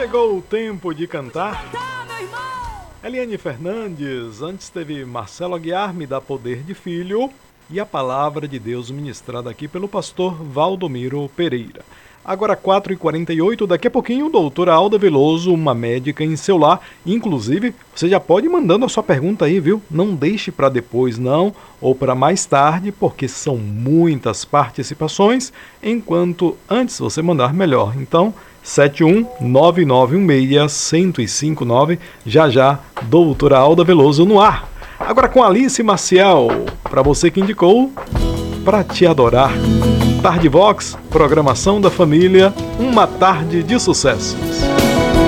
Chegou o tempo de cantar. Eliane Fernandes, antes teve Marcelo Aguiar, Me Dá Poder de Filho, e a palavra de Deus ministrada aqui pelo pastor Valdomiro Pereira. Agora 4h48, daqui a pouquinho, doutora Alda Veloso, uma médica em seu lar. Inclusive, você já pode ir mandando a sua pergunta aí, viu? Não deixe para depois não, ou para mais tarde, porque são muitas participações, enquanto antes você mandar melhor. Então, 719916159, já, doutora Alda Veloso no ar. Agora com Alice Maciel, para você que indicou, Pra Te Adorar. Tarde Vox, programação da família, uma tarde de sucessos.